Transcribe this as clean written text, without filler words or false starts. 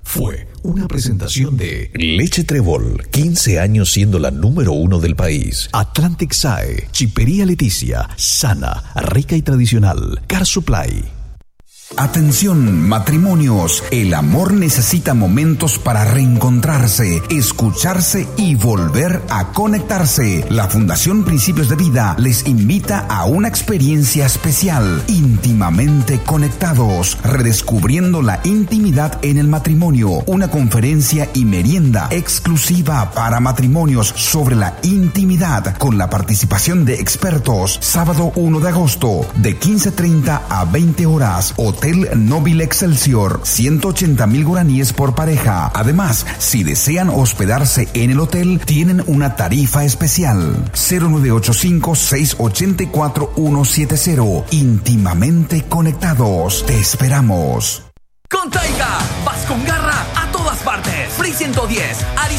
Fue una presentación de Leche Trébol, 15 años siendo la número 1 del país. Atlantic SAE, Chipería Leticia, sana, rica y tradicional. Car Supply. Atención, matrimonios. El amor necesita momentos para reencontrarse, escucharse y volver a conectarse. La Fundación Principios de Vida les invita a una experiencia especial, íntimamente conectados, redescubriendo la intimidad en el matrimonio. Una conferencia y merienda exclusiva para matrimonios sobre la intimidad, con la participación de expertos. Sábado 1 de agosto, de 15:30 a 20 horas. Hotel Nóbil Excelsior, 180,000 guaraníes por pareja. Además, si desean hospedarse en el hotel, tienen una tarifa especial. 0985-684-170. Íntimamente conectados. Te esperamos. Con Taiga, vas con garra a todas partes. Free 110, Arizona.